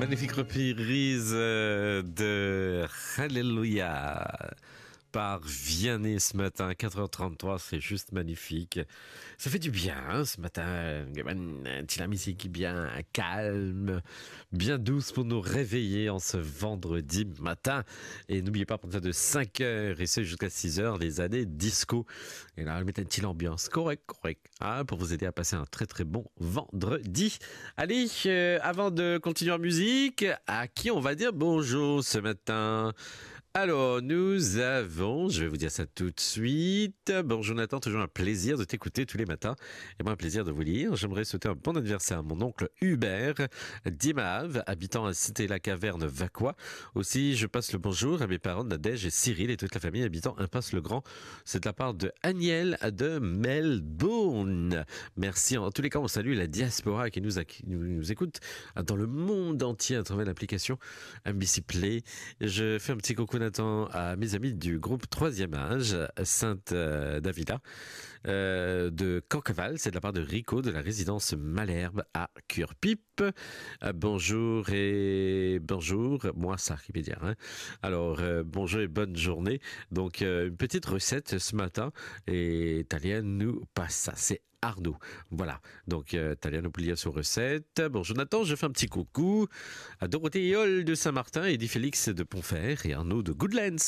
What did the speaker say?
Magnifique reprise de Hallelujah par Vianney ce matin, 4h33, c'est juste magnifique. Ça fait du bien hein, ce matin, un petit la musique bien calme, bien douce pour nous réveiller en ce vendredi matin. Et n'oubliez pas, à partir de 5h et c'est jusqu'à 6h, les années disco. Et là, mettez une petite ambiance correct, hein, pour vous aider à passer un très très bon vendredi. Allez, avant de continuer en musique, à qui on va dire bonjour ce matin? Alors, nous avons, je vais vous dire ça tout de suite. Bonjour Nathan, toujours un plaisir de t'écouter tous les matins et moi un plaisir de vous lire. J'aimerais souhaiter un bon anniversaire à mon oncle Hubert Dimave, habitant à Cité-la-Caverne, Vacquois. Aussi, je passe le bonjour à mes parents Nadège et Cyril et toute la famille habitant Impasse le Grand. C'est de la part de Aniel de Melbourne. Merci. En tous les cas, on salue la diaspora qui nous écoute dans le monde entier à travers l'application MBC Play. Je fais un petit coucou Nathan à mes amis du groupe 3e âge, Sainte-Davida, de Cancval. C'est de la part de Rico de la résidence Malherbe à Curpipe. Bonjour, moi ça qui veut dire. Hein. Alors, bonjour et bonne journée. Donc, une petite recette ce matin et Talien nous passe ça. C'est Arnaud. Voilà. Donc, Talien nous plie sur recette. Bonjour Nathan, je fais un petit coucou à Dorothée Yol de Saint-Martin, Eddie Félix de Pontfer et Arnaud de Goodlands.